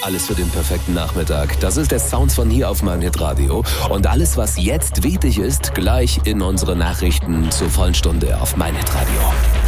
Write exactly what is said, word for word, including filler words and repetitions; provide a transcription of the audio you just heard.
Alles für den perfekten Nachmittag. Das ist der Sound von hier auf meinhit Radio. Und alles, was jetzt wichtig ist, gleich in unsere Nachrichten zur vollen Stunde auf meinhit Radio.